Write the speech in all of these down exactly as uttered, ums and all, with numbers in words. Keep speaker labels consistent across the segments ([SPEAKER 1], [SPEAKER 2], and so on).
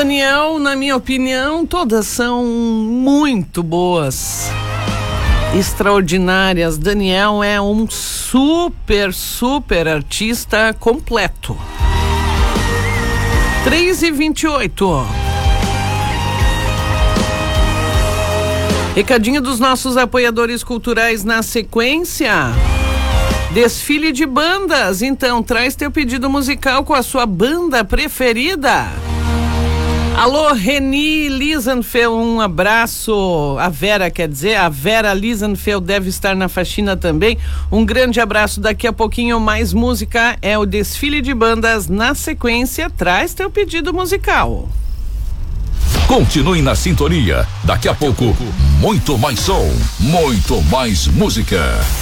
[SPEAKER 1] Daniel, na minha opinião, todas são muito boas, extraordinárias. Daniel é um super, super artista completo. três e vinte e oito. Recadinho dos nossos apoiadores culturais na sequência. Desfile de bandas. Então, traz teu pedido musical com a sua banda preferida. Alô, Reni Lisenfeld, um abraço. A Vera, quer dizer, a Vera Lisenfeld deve estar na faxina também. Um grande abraço. Daqui a pouquinho mais música, é o Desfile de Bandas. Na sequência, traz teu pedido musical.
[SPEAKER 2] Continue na sintonia. Daqui a pouco, muito mais som, muito mais música.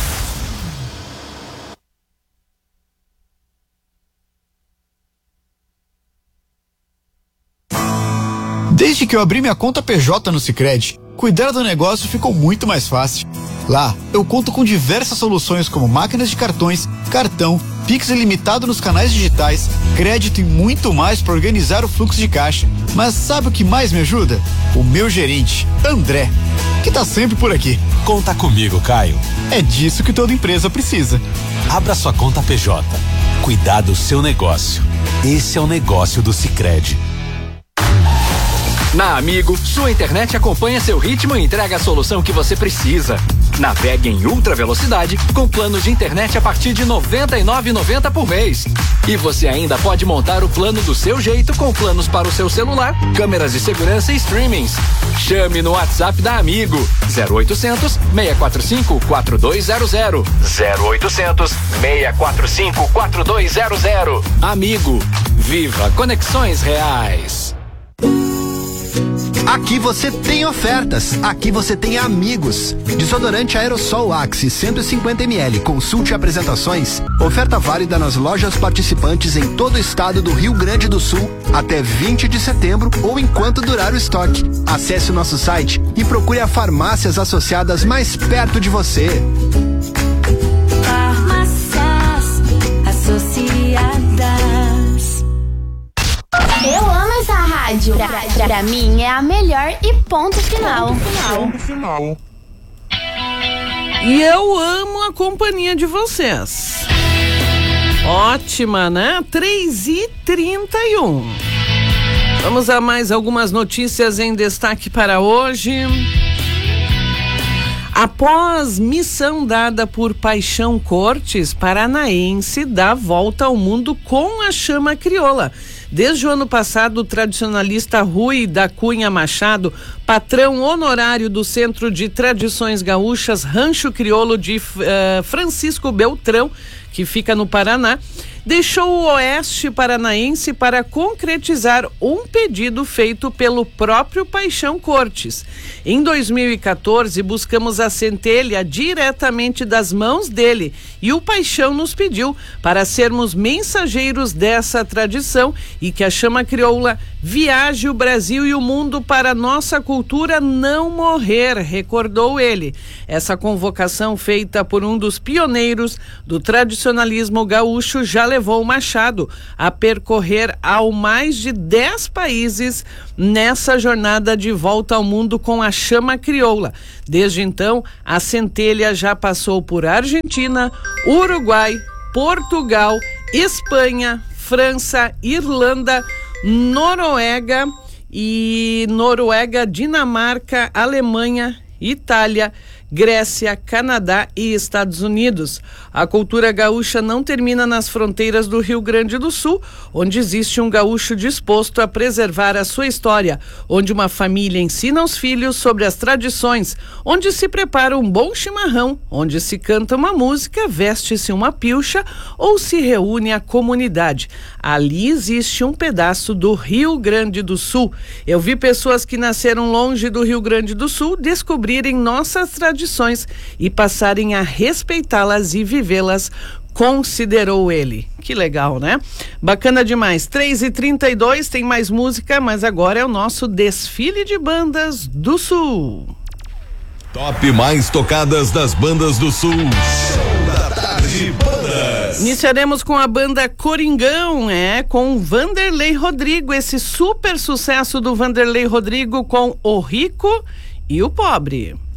[SPEAKER 3] Desde que eu abri minha conta P J no Sicredi, cuidar do negócio ficou muito mais fácil. Lá, eu conto com diversas soluções como máquinas de cartões, cartão, Pix ilimitado nos canais digitais, crédito e muito mais para organizar o fluxo de caixa. Mas sabe o que mais me ajuda? O meu gerente, André, que tá sempre por aqui.
[SPEAKER 4] Conta comigo, Caio.
[SPEAKER 3] É disso que toda empresa precisa.
[SPEAKER 4] Abra sua conta P J. Cuidar do seu negócio. Esse é o negócio do Sicredi.
[SPEAKER 5] Na Amigo, sua internet acompanha seu ritmo e entrega a solução que você precisa. Navegue em ultra velocidade com planos de internet a partir de noventa e nove reais e noventa centavos por mês. E você ainda pode montar o plano do seu jeito com planos para o seu celular, câmeras de segurança e streamings. Chame no WhatsApp da Amigo zero oitocentos, seis quatro cinco, quatro dois zero zero. zero oitocentos, seis quatro cinco, quatro dois zero zero. Amigo, viva conexões reais.
[SPEAKER 6] Aqui você tem ofertas, aqui você tem amigos. Desodorante Aerosol Axe cento e cinquenta mililitros, consulte apresentações. Oferta válida nas lojas participantes em todo o estado do Rio Grande do Sul até vinte de setembro ou enquanto durar o estoque. Acesse o nosso site e procure as farmácias associadas mais perto de você.
[SPEAKER 7] Farmácias Associadas. Eu amo essa rádio. Pra, pra, pra mim é a melhor e ponto final. Ponto final. Ponto final.
[SPEAKER 1] E eu amo a companhia de vocês. Ótima, né? três e trinta e um. Vamos a mais algumas notícias em destaque para hoje. Após missão dada por Paixão Cortes, paranaense dá volta ao mundo com a chama crioula. Desde o ano passado, o tradicionalista Rui da Cunha Machado, patrão honorário do Centro de Tradições Gaúchas Rancho Crioulo de uh, Francisco Beltrão, que fica no Paraná, deixou o oeste paranaense para concretizar um pedido feito pelo próprio Paixão Cortes. Em dois mil e quatorze, buscamos a centelha diretamente das mãos dele e o Paixão nos pediu para sermos mensageiros dessa tradição e que a chama crioula viaje o Brasil e o mundo para nossa cultura não morrer, recordou ele. Essa convocação feita por um dos pioneiros do tradicionalismo gaúcho já levou o Machado a percorrer ao mais de dez países nessa jornada de volta ao mundo com a chama crioula. Desde então, a centelha já passou por Argentina, Uruguai, Portugal, Espanha, França, Irlanda, Noruega e Noruega, Dinamarca, Alemanha, Itália, Grécia, Canadá e Estados Unidos. A cultura gaúcha não termina nas fronteiras do Rio Grande do Sul, onde existe um gaúcho disposto a preservar a sua história, onde uma família ensina aos filhos sobre as tradições, onde se prepara um bom chimarrão, onde se canta uma música, veste-se uma pilcha ou se reúne a comunidade. Ali existe um pedaço do Rio Grande do Sul. Eu vi pessoas que nasceram longe do Rio Grande do Sul descobrirem nossas tradições e passarem a respeitá-las e vivê-las, considerou ele. Que legal, né? Bacana demais. três e trinta e dois, tem mais música, mas agora é o nosso Desfile de Bandas do Sul.
[SPEAKER 2] Top mais tocadas das bandas do Sul. Show da Tarde Bandas. Notícias.
[SPEAKER 1] Iniciaremos com a banda Coringão, é, com Vanderlei Rodrigo, esse super sucesso do Vanderlei Rodrigo com O Rico e o Pobre.